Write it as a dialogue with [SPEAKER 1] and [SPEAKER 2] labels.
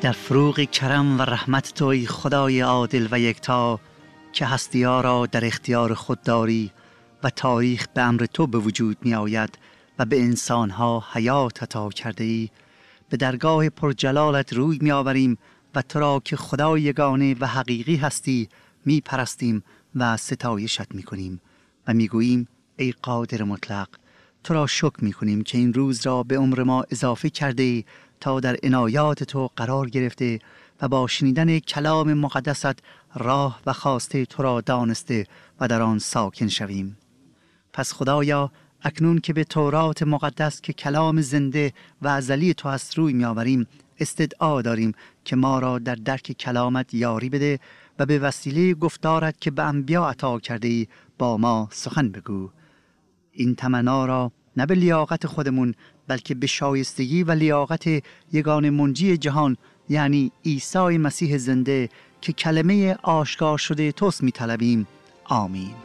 [SPEAKER 1] در فروغ کرم و رحمت تو ای خدای عادل و یکتا که هستی‌ها را در اختیار خود داری و تاریخ به امر تو به وجود می آید و به انسانها حیات عطا کرده ای، به درگاه پرجلالت روی می آوریم و تو را که خدای یگانه و حقیقی هستی می پرستیم و ستایشت می کنیم و می گوییم ای قادر مطلق، تو را شکر می کنیم که این روز را به عمر ما اضافه کرده ای تا در عنایات تو قرار گرفته و با شنیدن کلام مقدست راه و خواسته تو را دانسته و در آن ساکن شویم. پس خدایا اکنون که به تورات مقدس که کلام زنده و ازلی تو است روی می آوریم، استدعا داریم که ما را در درک کلامت یاری بده و به وسیله گفتارت که به انبیا عطا کرده ای با ما سخن بگو. این تمنا را نه به لیاقت خودمون بلکه به شایستگی و لیاقت یگان منجی جهان یعنی عیسی مسیح زنده که کلمه آشکار شده توست می طلبیم. آمین.